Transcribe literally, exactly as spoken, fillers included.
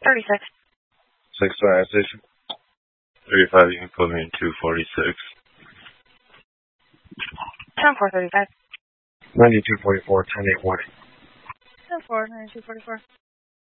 thirty-six. six fire station. thirty-five, you can put me in two forty-six. ten four thirty-five. ninety-two forty-four, ten eight one. ten four, ninety-two forty-four.